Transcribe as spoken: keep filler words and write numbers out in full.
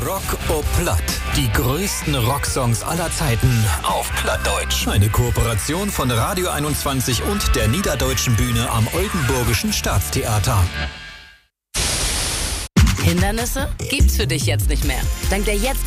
Rock au Platt. Die größten Rocksongs aller Zeiten auf Plattdeutsch. Eine Kooperation von Radio einundzwanzig und der Niederdeutschen Bühne am Oldenburgischen Staatstheater. Hindernisse gibt's für dich jetzt nicht mehr. Dank der jetzt